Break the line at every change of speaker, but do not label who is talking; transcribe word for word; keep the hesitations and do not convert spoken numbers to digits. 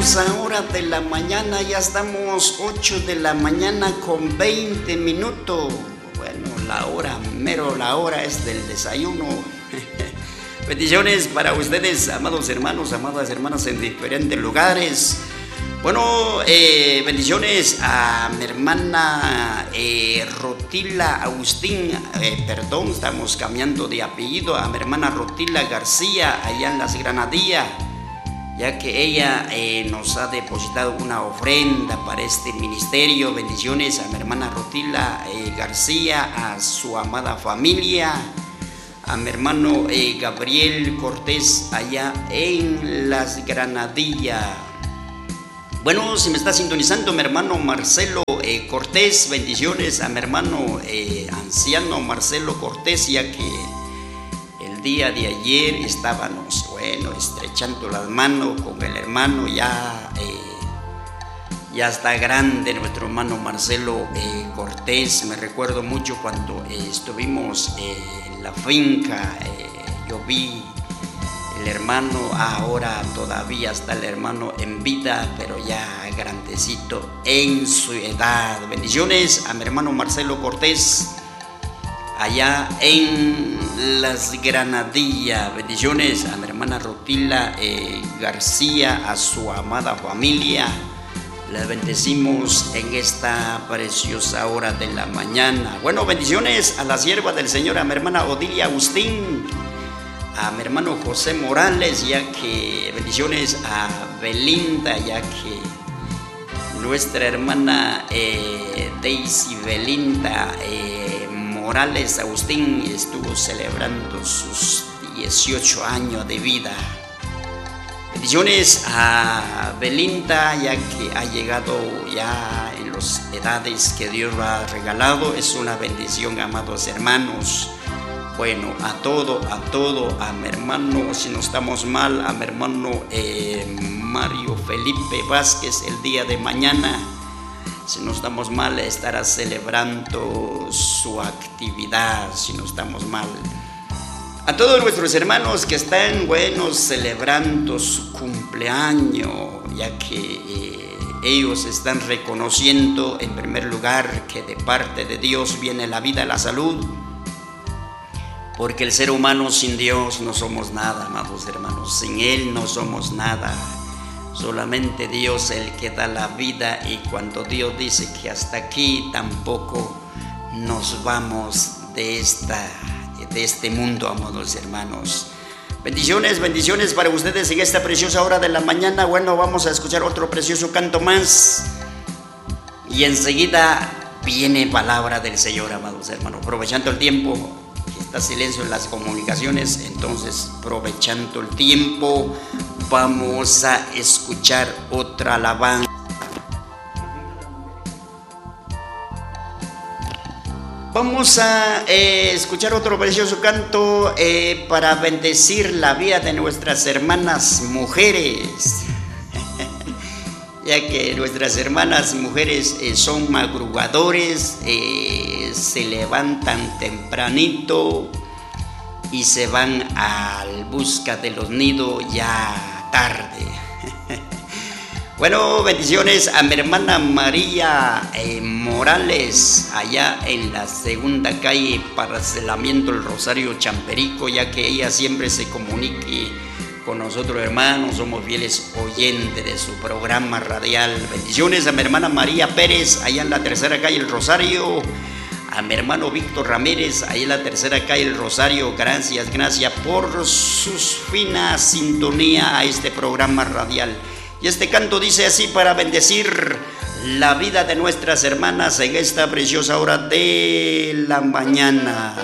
Hora de la mañana, ya estamos ocho de la mañana con veinte minutos. Bueno, la hora, mero la hora es del desayuno. Bendiciones para ustedes, amados hermanos, amadas hermanas en diferentes lugares. Bueno, eh, bendiciones a mi hermana eh, Rotila Agustín, eh, perdón, estamos cambiando de apellido, a mi hermana Rotila García, allá en Las Granadillas, ya que ella eh, nos ha depositado una ofrenda para este ministerio. Bendiciones a mi hermana Rotila eh, García, a su amada familia, a mi hermano eh, Gabriel Cortés allá en Las Granadillas. Bueno, si me está sintonizando mi hermano Marcelo eh, Cortés, bendiciones a mi hermano eh, anciano Marcelo Cortés, ya que el día de ayer estábamos, bueno, estrechando las manos con el hermano, ya, eh, ya está grande nuestro hermano Marcelo eh, Cortés. Me recuerdo mucho cuando eh, estuvimos eh, en la finca, eh, yo vi el hermano, ahora todavía está el hermano en vida, pero ya grandecito en su edad. Bendiciones a mi hermano Marcelo Cortés, allá en Las Granadillas. Bendiciones a mi hermana Rotila eh, García, a su amada familia. Les bendecimos en esta preciosa hora de la mañana. Bueno, bendiciones a la sierva del Señor, a mi hermana Odilia Agustín, a mi hermano José Morales, ya que bendiciones a Belinda, ya que nuestra hermana eh, Daisy Belinda eh, Morales Agustín estuvo celebrando sus dieciocho años de vida. Bendiciones a Belinda, ya que ha llegado ya en las edades que Dios le ha regalado. Es una bendición, amados hermanos. Bueno, a todo, a todo, a mi hermano, si no estamos mal, a mi hermano eh, Mario Felipe Vázquez, el día de mañana, si no estamos mal, estará celebrando su actividad, si no estamos mal. A todos nuestros hermanos que están, bueno, celebrando su cumpleaños, ya que eh, ellos están reconociendo en primer lugar que de parte de Dios viene la vida y la salud, porque el ser humano sin Dios no somos nada, amados hermanos. Sin Él no somos nada. Solamente Dios es el que da la vida, y cuando Dios dice que hasta aquí, tampoco nos vamos de, esta, de este mundo, amados hermanos. Bendiciones, bendiciones para ustedes en esta preciosa hora de la mañana. Bueno, vamos a escuchar otro precioso canto más, y enseguida viene palabra del Señor, amados hermanos. Aprovechando el tiempo, está silencio en las comunicaciones, entonces aprovechando el tiempo vamos a escuchar otra alabanza. Vamos a eh, escuchar otro precioso canto eh, para bendecir la vida de nuestras hermanas mujeres, ya que nuestras hermanas mujeres eh, son madrugadores, eh, se levantan tempranito y se van al busca de los nidos ya tarde. Bueno, bendiciones a mi hermana María eh, Morales, allá en la segunda calle Parcelamiento El Rosario Champerico, ya que ella siempre se comunique con nosotros, hermanos, somos fieles oyentes de su programa radial. Bendiciones a mi hermana María Pérez, allá en la tercera calle El Rosario, a mi hermano Víctor Ramírez, ahí en la tercera calle El Rosario. Gracias, gracias por su fina sintonía a este programa radial. Y este canto dice así, para bendecir la vida de nuestras hermanas en esta preciosa hora de la mañana.